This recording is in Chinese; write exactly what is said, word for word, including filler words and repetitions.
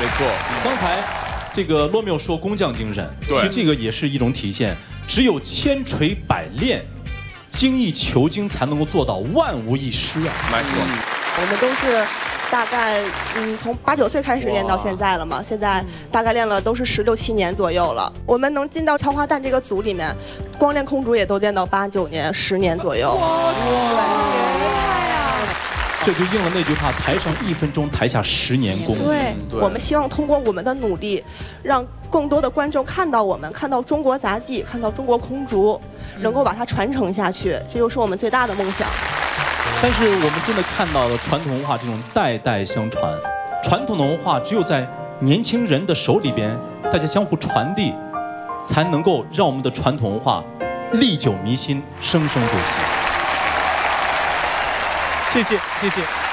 没错。 刚才这个罗密欧说工匠精神， 对其实这个也是一种体现。只有千锤百炼、精益求精，才能够做到万无一失啊。 没错。 我们都是大概嗯从八九岁开始练到现在了嘛，现在大概练了都是十六七年左右了。我们能进到敲花旦这个组里面，光练空竹也都练到八九年、十年左右。哇， 厉害呀！ 这就应了那句话：台上一分钟，台下十年功。 对， 我们希望通过我们的努力，让更多的观众看到我们，看到中国杂技，看到中国空竹，能够把它传承下去，这就是我们最大的梦想。 但是我们真的看到了传统文化这种代代相传，传统的文化只有在年轻人的手里边，大家相互传递，才能够让我们的传统文化历久弥新，生生不息。 谢谢，谢谢。